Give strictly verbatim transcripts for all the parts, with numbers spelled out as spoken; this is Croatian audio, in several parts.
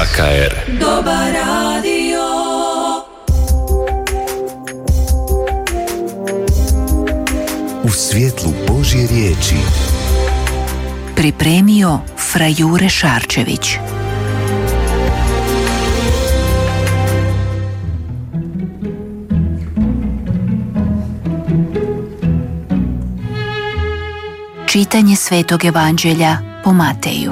H K R. Dobar radio. U svjetlu Božje riječi. Pripremio Fra Jure Šarčević. Čitanje Svetog Evanđelja po Mateju.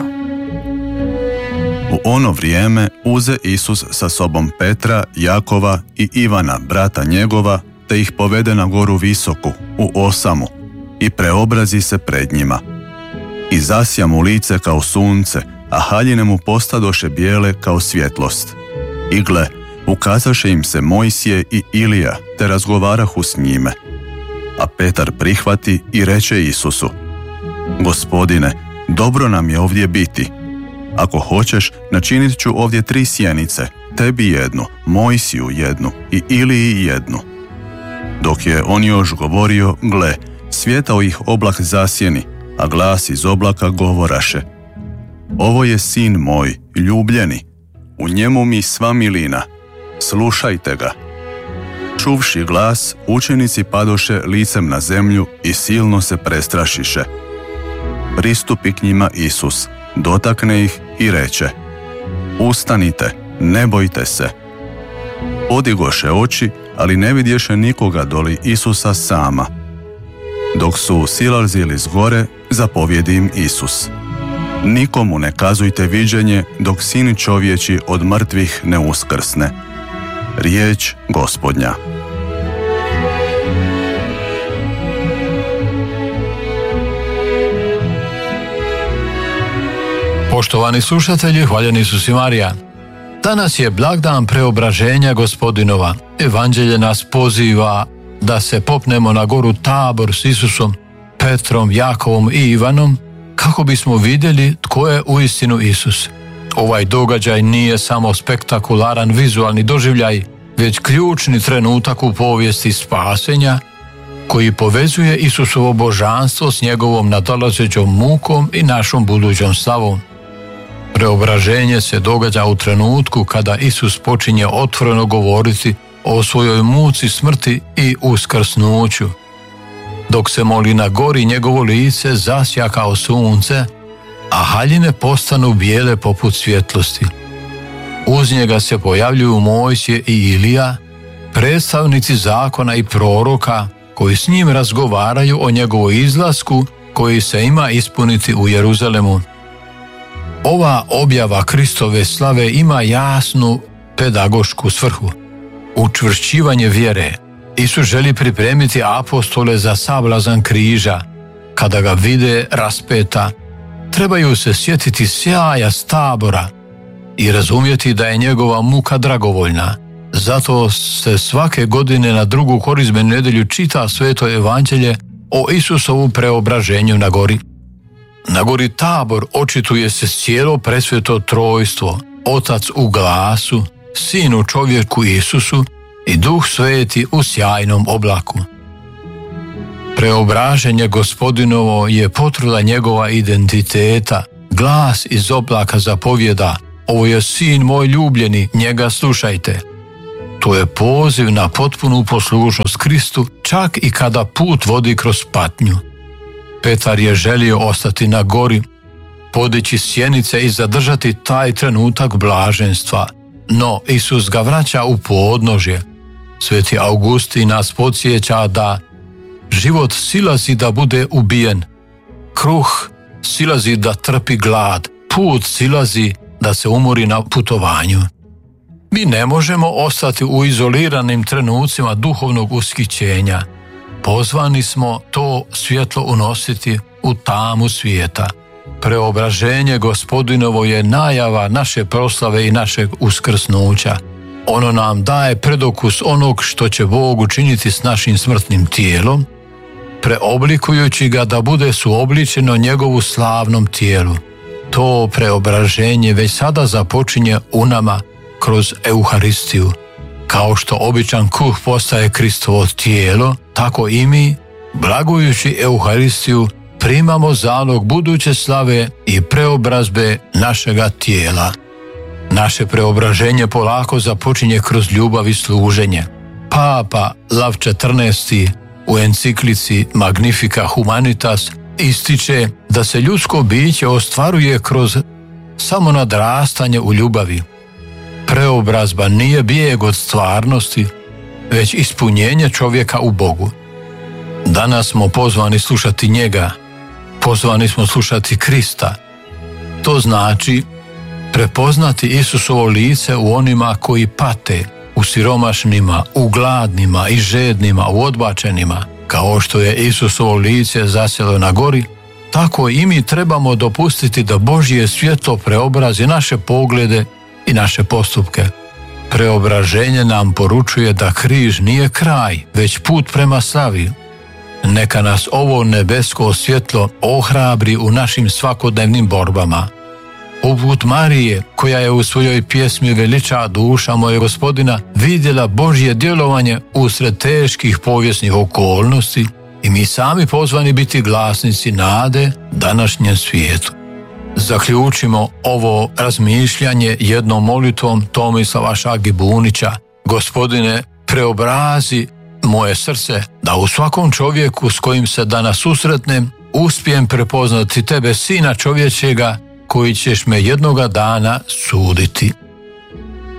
U ono vrijeme uze Isus sa sobom Petra, Jakova i Ivana, brata njegova, te ih povede na goru visoku, u osamu, i preobrazi se pred njima. I zasja mu lice kao sunce, a haljine mu postadoše bijele kao svjetlost. I gle, ukazaše im se Mojsije i Ilija, te razgovarahu s njime. A Petar prihvati i reče Isusu: Gospodine, dobro nam je ovdje biti. Ako hoćeš, načinit ću ovdje tri sjenice, tebi jednu, Mojsiju jednu i Iliji jednu. Dok je on još govorio, gle, svjetao ih oblak zasjeni, a glas iz oblaka govoraše: Ovo je sin moj, ljubljeni, u njemu mi sva milina, slušajte ga. Čuvši glas, učenici padoše licem na zemlju i silno se prestrašiše. Pristupi k njima Isus, dotakne ih i reče: Ustanite, ne bojte se. Podigoše oči, ali ne vidješe nikoga doli Isusa sama. Dok su silazili s gore, zapovjedi im Isus: Nikomu ne kazujte viđenje dok sin čovječi od mrtvih ne uskrsne. Riječ Gospodnja. Poštovani slušatelji, hvaljen Isus i Marija. Danas je blagdan preobraženja Gospodinova. Evanđelje nas poziva da se popnemo na goru Tabor s Isusom, Petrom, Jakovom i Ivanom, kako bismo vidjeli tko je uistinu Isus. Ovaj događaj nije samo spektakularan vizualni doživljaj, već ključni trenutak u povijesti spasenja, koji povezuje Isusovo božanstvo s njegovom nadolazećom mukom i našom budućom slavom. Preobraženje se događa u trenutku kada Isus počinje otvoreno govoriti o svojoj muci, smrti i uskrsnuću. Dok se moli na gori, njegovo lice zasja kao sunce, a haljine postanu bijele poput svjetlosti. Uz njega se pojavljuju Mojsije i Ilija, predstavnici zakona i proroka, koji s njim razgovaraju o njegovoj izlasku koji se ima ispuniti u Jeruzalemu. Ova objava Kristove slave ima jasnu pedagošku svrhu. Učvršćivanje vjere. Isus želi pripremiti apostole za sablazan križa. Kada ga vide raspeta, trebaju se sjetiti sjaja s Tabora i razumjeti da je njegova muka dragovoljna. Zato se svake godine na drugu korizmenu nedjelju čita Sveto Evanđelje o Isusovu preobraženju na gori. Na gori Tabor očituje se cijelo presveto trojstvo, Otac u glasu, Sin u čovjeku Isusu i Duh Sveti u sjajnom oblaku. Preobraženje Gospodinovo je potvrda njegova identiteta. Glas iz oblaka zapovjeda: Ovo je sin moj ljubljeni, njega slušajte. To je poziv na potpunu poslušnost Kristu, čak i kada put vodi kroz patnju. Petar je želio ostati na gori, podići sjenice i zadržati taj trenutak blaženstva, no Isus ga vraća u podnožje. Sveti Augustin nas podsjeća da život silazi da bude ubijen, kruh silazi da trpi glad, put silazi da se umori na putovanju. Mi ne možemo ostati u izoliranim trenucima duhovnog ushićenja. Pozvani smo to svjetlo unositi u tamu svijeta. Preobraženje Gospodinovo je najava naše proslave i našeg uskrsnuća. Ono nam daje predokus onog što će Bog učiniti s našim smrtnim tijelom, preoblikujući ga da bude suobličeno njegovu slavnom tijelu. To preobraženje već sada započinje u nama kroz Euharistiju. Kao što običan kruh postaje Kristovo tijelo, tako i mi, blagujući Euharistiju, primamo zalog buduće slave i preobrazbe našega tijela. Naše preobraženje polako započinje kroz ljubav i služenje. Papa Lav četrnaesti u enciklici Magnifica Humanitas ističe da se ljudsko biće ostvaruje kroz samo nadrastanje u ljubavi. Preobrazba nije bijeg od stvarnosti, već ispunjenje čovjeka u Bogu. Danas smo pozvani slušati njega, pozvani smo slušati Krista. To znači prepoznati Isusovo lice u onima koji pate, u siromašnima, u gladnima i žednima, u odbačenima. Kao što je Isusovo lice zasjelo na gori, tako i mi trebamo dopustiti da Božje svjetlo preobrazi naše poglede i naše postupke. Preobraženje nam poručuje da križ nije kraj, već put prema slavi. Neka nas ovo nebesko svjetlo ohrabri u našim svakodnevnim borbama. Poput Marije, koja je u svojoj pjesmi Veliča duša moje Gospodina vidjela Božje djelovanje usred teških povijesnih okolnosti, i mi sami pozvani biti glasnici nade današnjem svijetu. Zaključimo ovo razmišljanje jednom molitvom Tomislava Šagibunića. Gospodine, preobrazi moje srce da u svakom čovjeku s kojim se danas susretnem uspijem prepoznati tebe, Sina čovječega, koji ćeš me jednoga dana suditi.